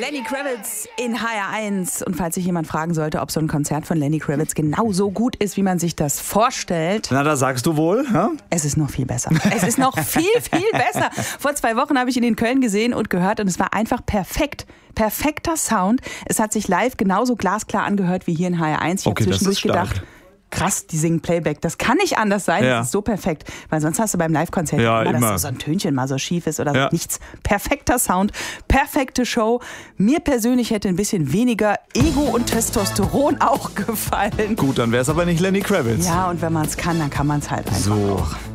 Lenny Kravitz in HR1. Und falls sich jemand fragen sollte, ob so ein Konzert von Lenny Kravitz genauso gut ist, wie man sich das vorstellt. Na, da sagst du wohl, ja? Es ist noch viel besser. Es ist noch viel, viel besser. Vor 2 Wochen habe ich ihn in Köln gesehen und gehört und es war einfach perfekt. Perfekter Sound. Es hat sich live genauso glasklar angehört wie hier in HR1. Ich habe zwischendurch gedacht, krass, die singen Playback. Das kann nicht anders sein. Ja. Das ist so perfekt. Weil sonst hast du beim Live-Konzert immer, dass so ein Tönchen mal so schief ist oder nichts. Perfekter Sound, perfekte Show. Mir persönlich hätte ein bisschen weniger Ego und Testosteron auch gefallen. Gut, dann wäre es aber nicht Lenny Kravitz. Ja, und wenn man es kann, dann kann man es halt einfach auch.